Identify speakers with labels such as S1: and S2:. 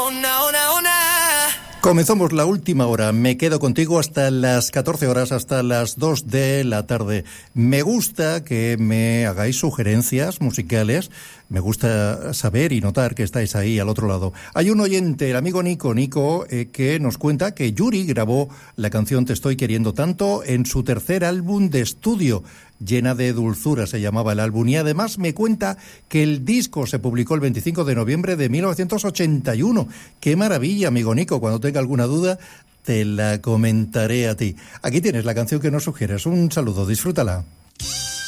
S1: Comenzamos la última hora. Me quedo contigo hasta las 14 horas, hasta las 2 de la tarde. Me gusta que me hagáis sugerencias musicales. Me gusta saber y notar que estáis ahí al otro lado. Hay un oyente, el amigo Nico, que nos cuenta que Yuri grabó la canción Te estoy queriendo tanto en su tercer álbum de estudio. Llena de dulzura se llamaba el álbum, y además me cuenta que el disco se publicó el 25 de noviembre de 1981. ¡Qué maravilla, amigo Nico! Cuando tenga alguna duda te la comentaré a ti. Aquí tienes la canción que nos sugieres. Un saludo, disfrútala.